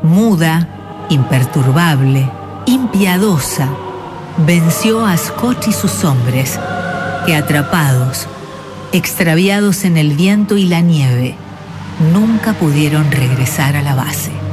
Muda, imperturbable, impiedosa, venció a Scott y sus hombres, que atrapados, extraviados en el viento y la nieve, nunca pudieron regresar a la base.